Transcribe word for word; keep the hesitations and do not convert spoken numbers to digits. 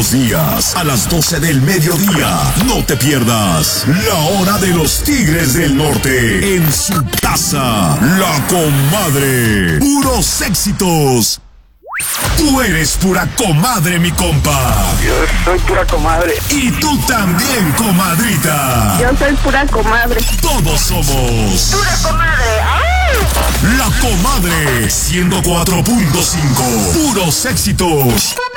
los días a las doce del mediodía. No te pierdas La Hora de los Tigres del Norte en su casa, La Comadre. Puros éxitos. Tú eres pura comadre, mi compa. Yo soy pura comadre. Y tú también, comadrita. Yo soy pura comadre. Todos somos Pura comadre. ¡Ay! La Comadre ciento cuatro punto cinco. Puros éxitos.